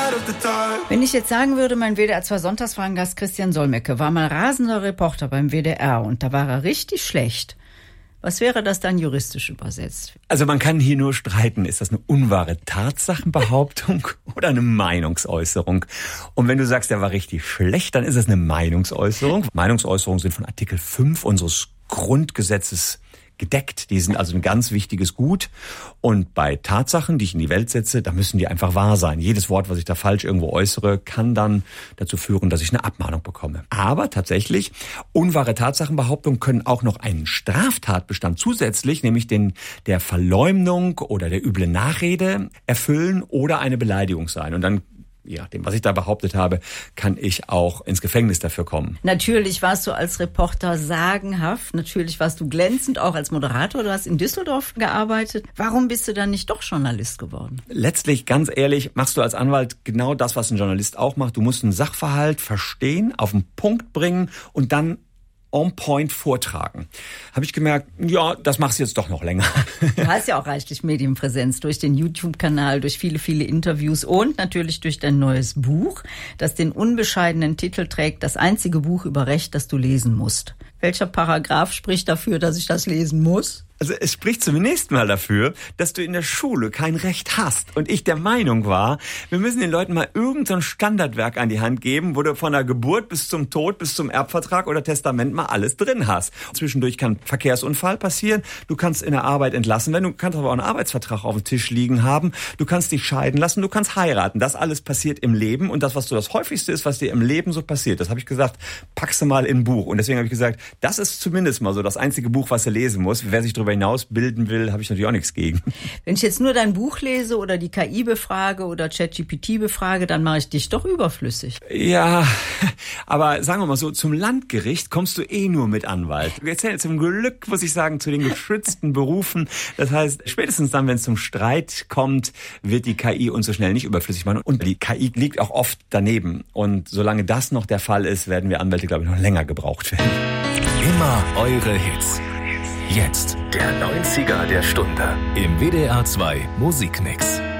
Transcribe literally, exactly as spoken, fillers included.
Wenn ich jetzt sagen würde, mein W D R zwei Sonntagsfragengast Christian Solmecke war mal rasender Reporter beim W D R und da war er richtig schlecht. Was wäre das dann juristisch übersetzt? Also man kann hier nur streiten, ist das eine unwahre Tatsachenbehauptung oder eine Meinungsäußerung? Und wenn du sagst, der war richtig schlecht, dann ist es eine Meinungsäußerung. Meinungsäußerungen sind von Artikel fünf unseres Grundgesetzes gedeckt. Die sind also ein ganz wichtiges Gut. Und bei Tatsachen, die ich in die Welt setze, da müssen die einfach wahr sein. Jedes Wort, was ich da falsch irgendwo äußere, kann dann dazu führen, dass ich eine Abmahnung bekomme. Aber tatsächlich, unwahre Tatsachenbehauptungen können auch noch einen Straftatbestand zusätzlich, nämlich den der Verleumdung oder der üble Nachrede erfüllen oder eine Beleidigung sein. Und dann, je nachdem, was ich da behauptet habe, kann ich auch ins Gefängnis dafür kommen. Natürlich warst du als Reporter sagenhaft. Natürlich warst du glänzend, auch als Moderator. Du hast in Düsseldorf gearbeitet. Warum bist du dann nicht doch Journalist geworden? Letztlich, ganz ehrlich, machst du als Anwalt genau das, was ein Journalist auch macht. Du musst einen Sachverhalt verstehen, auf den Punkt bringen und dann on point vortragen. Habe ich gemerkt, ja, das machst du jetzt doch noch länger. Du hast ja auch reichlich Medienpräsenz durch den YouTube-Kanal, durch viele, viele Interviews und natürlich durch dein neues Buch, das den unbescheidenen Titel trägt, das einzige Buch über Recht, das du lesen musst. Welcher Paragraph spricht dafür, dass ich das lesen muss? Also es spricht zunächst mal dafür, dass du in der Schule kein Recht hast. Und ich der Meinung war, wir müssen den Leuten mal irgendein Standardwerk an die Hand geben, wo du von der Geburt bis zum Tod, bis zum Erbvertrag oder Testament mal alles drin hast. Zwischendurch kann Verkehrsunfall passieren, du kannst in der Arbeit entlassen werden, du kannst aber auch einen Arbeitsvertrag auf dem Tisch liegen haben, du kannst dich scheiden lassen, du kannst heiraten. Das alles passiert im Leben und das, was so das häufigste ist, was dir im Leben so passiert, das habe ich gesagt, packst du mal in ein Buch. Und deswegen habe ich gesagt, das ist zumindest mal so das einzige Buch, was er lesen muss. Wer sich darüber hinaus bilden will, habe ich natürlich auch nichts gegen. Wenn ich jetzt nur dein Buch lese oder die K I befrage oder ChatGPT befrage, dann mache ich dich doch überflüssig. Ja, aber sagen wir mal so, zum Landgericht kommst du eh nur mit Anwalt. Jetzt zum Glück, muss ich sagen, zu den geschützten Berufen. Das heißt, spätestens dann, wenn es zum Streit kommt, wird die K I uns so schnell nicht überflüssig machen. Und die K I liegt auch oft daneben. Und solange das noch der Fall ist, werden wir Anwälte, glaube ich, noch länger gebraucht werden. Immer eure Hits. Jetzt der neunziger der Stunde im W D R zwei Musikmix.